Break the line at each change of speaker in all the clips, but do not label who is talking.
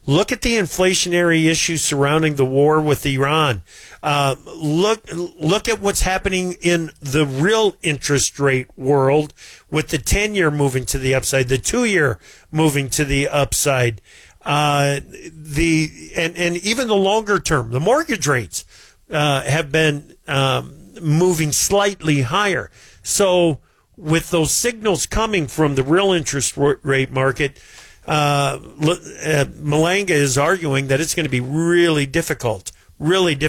Look at the inflationary issues surrounding the war with Iran. Look at what's happening in the real interest rate world with the 10-year moving to the upside, the 2-year moving to the upside, and even the longer term, the mortgage rates have been moving slightly higher. So with those signals coming from the real interest rate market, Malanga is arguing that it's going to be really difficult for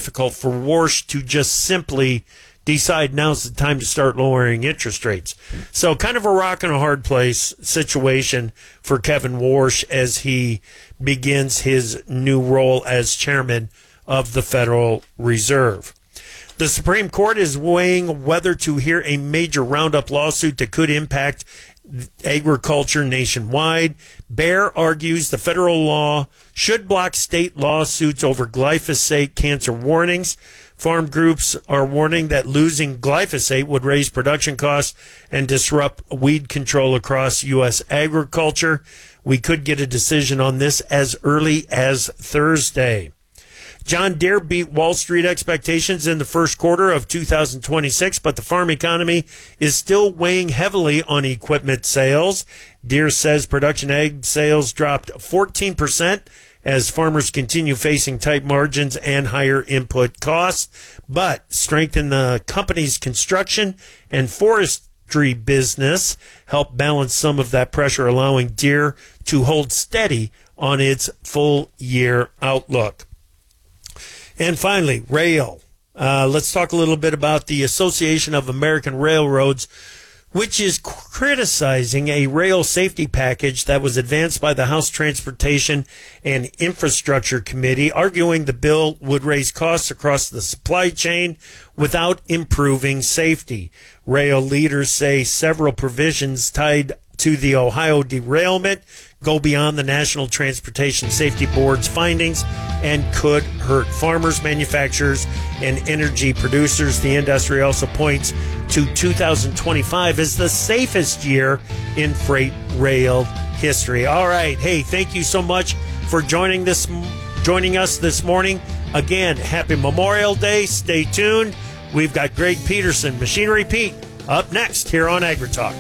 Warsh to just simply decide now's the time to start lowering interest rates. So kind of a rock and a hard place situation for Kevin Warsh as he begins his new role as chairman of the Federal Reserve. The Supreme Court is weighing whether to hear a major Roundup lawsuit that could impact agriculture nationwide. Baer argues the federal law should block state lawsuits over glyphosate cancer warnings. Farm groups are warning that losing glyphosate would raise production costs and disrupt weed control across U.S. agriculture. We could get a decision on this as early as Thursday. John Deere beat Wall Street expectations in the first quarter of 2026, but the farm economy is still weighing heavily on equipment sales. Deere says production ag sales dropped 14% as farmers continue facing tight margins and higher input costs, but strength in the company's construction and forestry business helped balance some of that pressure, allowing Deere to hold steady on its full-year outlook. And finally, rail. Let's talk a little bit about the Association of American Railroads, which is criticizing a rail safety package that was advanced by the House Transportation and Infrastructure Committee, arguing the bill would raise costs across the supply chain without improving safety. Rail leaders say several provisions tied to the Ohio derailment go beyond the National Transportation Safety Board's findings and could hurt farmers, manufacturers, and energy producers. The industry also points to 2025 as the safest year in freight rail history. All right. Hey, thank you so much for joining us this morning. Again, happy Memorial Day. Stay tuned. We've got Greg Peterson, Machinery Pete, up next here on AgriTalk.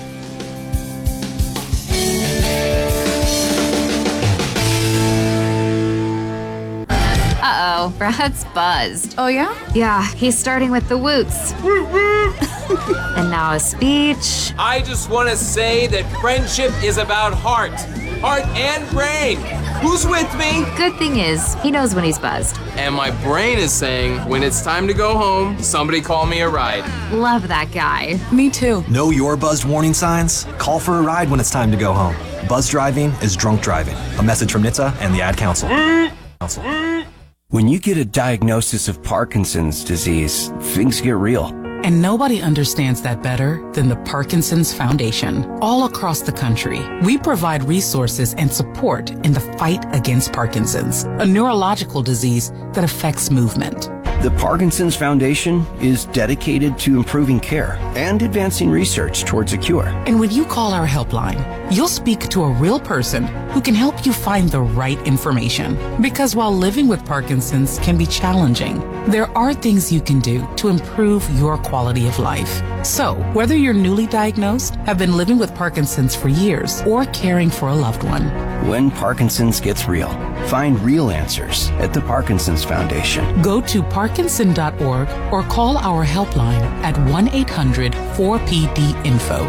Uh-oh, Brad's buzzed.
Oh, yeah?
Yeah, he's starting with the woots. And now a speech.
I just want to say that friendship is about heart and brain. Who's with me?
Good thing is, he knows when he's buzzed.
And my brain is saying, when it's time to go home, somebody call me a ride.
Love that guy.
Me too.
Know your buzzed warning signs? Call for a ride when it's time to go home. Buzz driving is drunk driving. A message from NHTSA and the Ad Council.
When you get a diagnosis of Parkinson's disease, things get real.
And nobody understands that better than the Parkinson's Foundation. All across the country, we provide resources and support in the fight against Parkinson's, a neurological disease that affects movement.
The Parkinson's Foundation is dedicated to improving care and advancing research towards a cure.
And when you call our helpline, you'll speak to a real person who can help you find the right information. Because while living with Parkinson's can be challenging, there are things you can do to improve your quality of life. So, whether you're newly diagnosed, have been living with Parkinson's for years, or caring for a loved one,
when Parkinson's gets real, find real answers at the Parkinson's Foundation.
Go to parkinson.org or call our helpline at 1-800-4PD-INFO,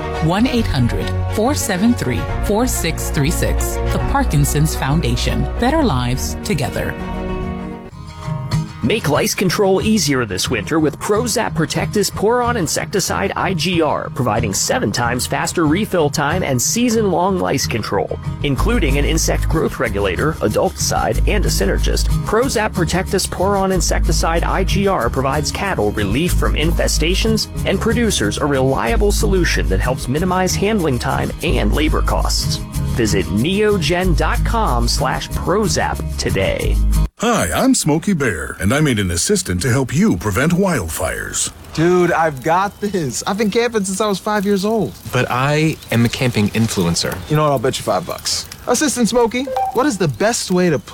1-800-473-4636. The Parkinson's Foundation. Better lives together.
Make lice control easier this winter with Prozap Protectis Pour-On Insecticide IGR, providing 7 times faster refill time and season-long lice control. Including an insect growth regulator, adulticide, and a synergist, Prozap Protectis Pour-On Insecticide IGR provides cattle relief from infestations and producers a reliable solution that helps minimize handling time and labor costs. Visit neogen.com/Prozap today.
Hi, I'm Smokey Bear, and I made an assistant to help you prevent wildfires.
Dude, I've got this. I've been camping since I was 5 years old.
But I am a camping influencer.
You know what? I'll bet you $5. Assistant Smokey, what is the best way to